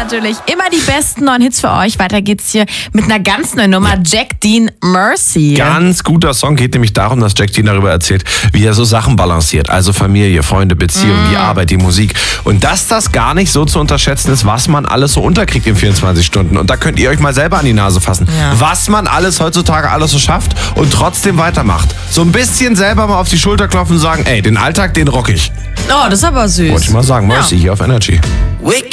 natürlich immer die besten neuen Hits für euch. Weiter geht's hier mit einer ganz neuen Nummer. Jack Dean, Mercy. Ganz guter Song, geht nämlich darum, dass Jack Dean darüber erzählt, wie er so Sachen balanciert. Also Familie, Freunde, Beziehungen, die Arbeit, die Musik. Und dass das gar nicht so zu unterschätzen ist, was man alles so unterkriegt in 24 Stunden. Und da könnt ihr euch mal selber an die Nase fassen. Ja. Was man alles heutzutage alles so schafft und trotzdem weitermacht. So ein bisschen selber mal auf die Schulter klopfen und sagen, ey, den Alltag, den rock ich. Oh, das ist aber süß. Wollte ich mal sagen, Mercy hier auf Energy.